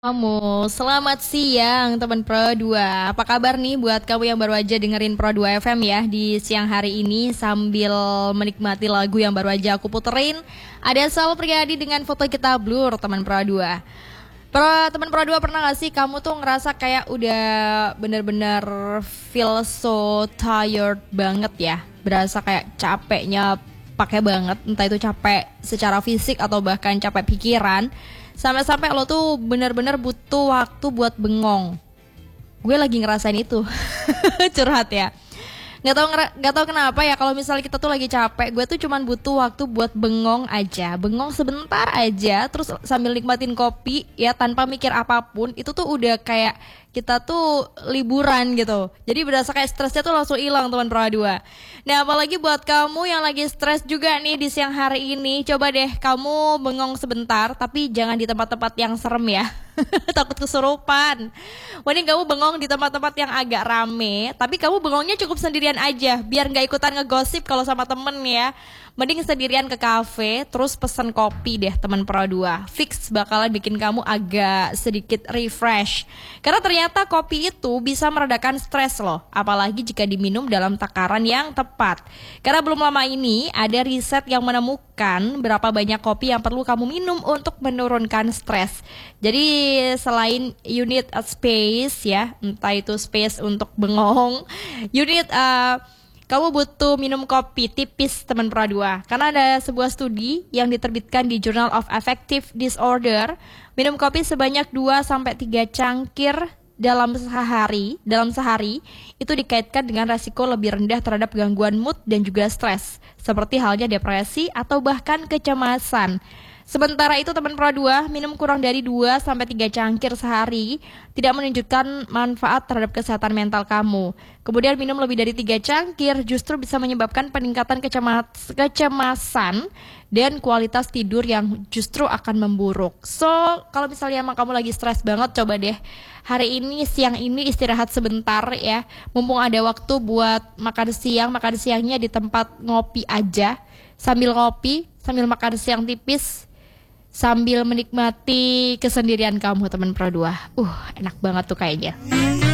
Kamu, selamat siang teman Pro 2. Apa kabar nih buat kamu yang baru aja dengerin Pro 2 FM ya di siang hari ini sambil menikmati lagu yang baru aja aku puterin. Ada Sal Priadi dengan foto kita blur teman Pro 2. Teman Pro 2 pernah gak sih kamu tuh ngerasa kayak udah bener-bener feel so tired banget ya? Berasa kayak capeknya pakai banget, entah itu capek secara fisik atau bahkan capek pikiran. Sampai-sampai lo tuh bener-bener butuh waktu buat bengong. Gue lagi ngerasain itu. Curhat ya. Nggak tahu kenapa ya, kalau misalnya kita tuh lagi capek, gue tuh cuman butuh waktu buat bengong aja, bengong sebentar aja, terus sambil nikmatin kopi ya tanpa mikir apapun. Itu tuh udah kayak kita tuh liburan gitu. Jadi berasa kayak stresnya tuh langsung hilang teman Pro 2. Nah, apalagi buat kamu yang lagi stres juga nih di siang hari ini, coba deh kamu bengong sebentar, tapi jangan di tempat-tempat yang serem ya. Takut kesurupan. Mending kamu bengong di tempat-tempat yang agak rame, tapi kamu bengongnya cukup sendirian aja, biar nggak ikutan ngegosip kalau sama temen ya. Mending sendirian ke kafe, terus pesen kopi deh teman Pro 2. Fix bakalan bikin kamu agak sedikit refresh. Karena ternyata kopi itu bisa meredakan stres loh, apalagi jika diminum dalam takaran yang tepat. Karena belum lama ini ada riset yang menemukan berapa banyak kopi yang perlu kamu minum untuk menurunkan stres. Jadi selain you need a space ya, entah itu space untuk bengong, you need kamu butuh minum kopi tipis teman Pro 2. Karena ada sebuah studi yang diterbitkan di Journal of Affective Disorder, minum kopi sebanyak 2 sampai 3 cangkir dalam sehari itu dikaitkan dengan resiko lebih rendah terhadap gangguan mood dan juga stres, seperti halnya depresi atau bahkan kecemasan. Sementara itu teman Pro 2, minum kurang dari 2 sampai 3 cangkir sehari tidak menunjukkan manfaat terhadap kesehatan mental kamu. Kemudian minum lebih dari 3 cangkir justru bisa menyebabkan peningkatan kecemasan dan kualitas tidur yang justru akan memburuk. So, kalau misalnya emang kamu lagi stres banget, coba deh hari ini, siang ini istirahat sebentar ya. Mumpung ada waktu buat makan siangnya di tempat ngopi aja. Sambil ngopi, sambil makan siang tipis, sambil menikmati kesendirian kamu teman Pro 2. Enak banget tuh kayaknya.